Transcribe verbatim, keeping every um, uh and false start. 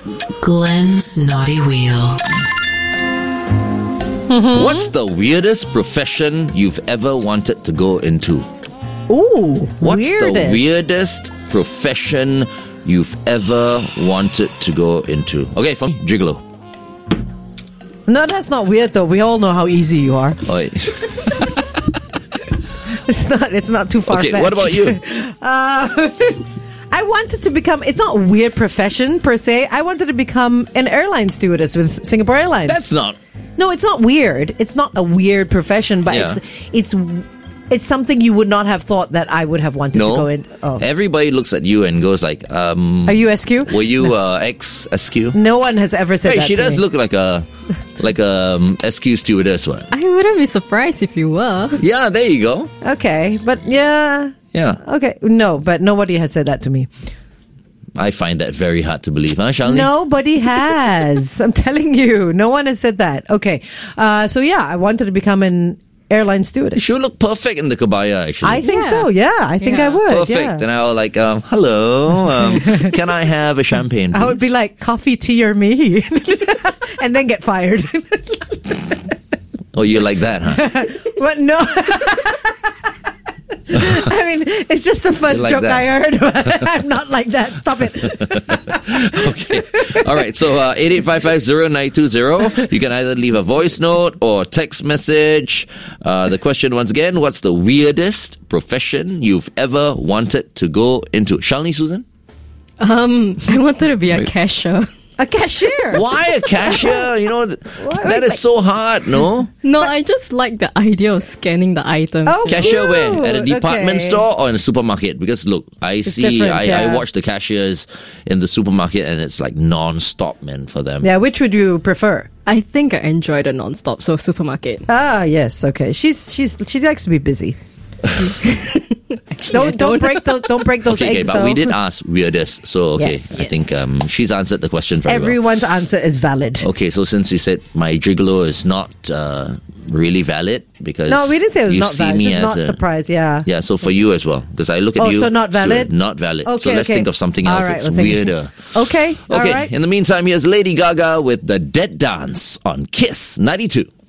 Glenn's Naughty Wheel. What's the weirdest profession you've ever wanted to go into? Ooh, What's weirdest. the weirdest profession you've ever wanted to go into? Okay, for me, gigolo. No, that's not weird though. We all know how easy you are. Oi. It's not. It's not too far. Okay, what about you? Uh, I wanted to become. It's not a weird profession per se. I wanted to become an airline stewardess with Singapore Airlines. That's not. No, it's not weird. It's not a weird profession, but Yeah. it's it's it's something you would not have thought that I would have wanted No. to go in. Oh. Everybody looks at you and goes like, um, Are you S Q? were you uh, ex-S Q? No one has ever said Hey, that she to does me. look like a like a um, S Q stewardess, what? I wouldn't be surprised if you were. Yeah, there you go. Okay, but yeah. Yeah, Okay, no, but nobody has said that to me. I find that very hard to believe, huh, Shalini? Nobody has. I'm telling you, no one has said that. Okay, uh, so yeah, I wanted to become an airline stewardess. She would look perfect in the kabaya, actually. I think Yeah. so. Yeah, I think Yeah. I would. Perfect. Yeah. And I was like, um, hello, um, can I have a champagne, please? I would be like, coffee, tea, or me, and then get fired. Oh, you like that, huh? But no. I mean, it's just the first You like joke that. I heard. I'm not like that. Stop it. Okay. All right. So, uh, eight eight five five zero nine two zero. You can either leave a voice note or text message. Uh, the question once again, what's the weirdest profession you've ever wanted to go into? Shalini, Susan? Um, I wanted to be a Wait. cashier. A cashier. Why a cashier? You know, th- Why? that is so hard, no? No, I just like the idea of scanning the items. Oh, Cashier where? At a Cute. department Okay. store or in a supermarket? Because look, I see, different, I, yeah. I watch the cashiers in the supermarket and it's like non-stop, man, for them. Yeah, which would you prefer? I think I enjoy the non-stop, so supermarket. Ah, yes. Okay. She's she's she likes to be busy. Actually, I Don't don't break those don't break those Okay, okay, eggs but though. we did ask weirdest, so okay, Yes, I yes. think um, she's answered the question very well. Everyone's answer is valid. Okay, so since you said my gigolo is not uh, really valid because No, we didn't say it was you not see valid. me Just as not a, surprised. Yeah. Yeah, so for you as well, because I look at Oh, you. so not valid? Stuart, not valid. Okay. so let's okay. think of something All else right, that's well, thank you. weirder. Okay. All Okay. right. In the meantime, here's Lady Gaga with the Dead Dance on Kiss ninety-two.